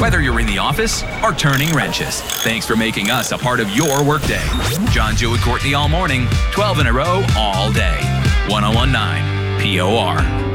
Whether you're in the office or turning wrenches, thanks for making us a part of your workday. John, Joe, and Courtney all morning, 12 in a row all day. 101.9 POR.